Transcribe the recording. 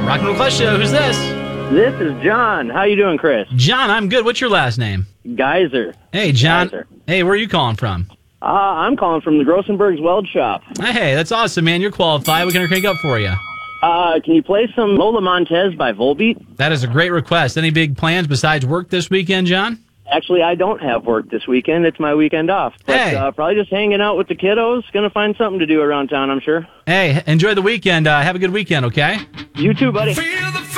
Rock and Roll Quest Show. Who's this? This is John. How you doing, Chris? John, I'm good. What's your last name? Geyser. Hey, John. Geyser. Hey, where are you calling from? I'm calling from the Grossenberg's Weld Shop. Hey, that's awesome, man. You're qualified. What can I crank up for you? Can you play some Lola Montez by Volbeat? That is a great request. Any big plans besides work this weekend, John? Actually, I don't have work this weekend. It's my weekend off. But, Hey. Probably just hanging out with the kiddos. Going to find something to do around town, I'm sure. Hey, enjoy the weekend. Have a good weekend, okay? You too, buddy. Feel the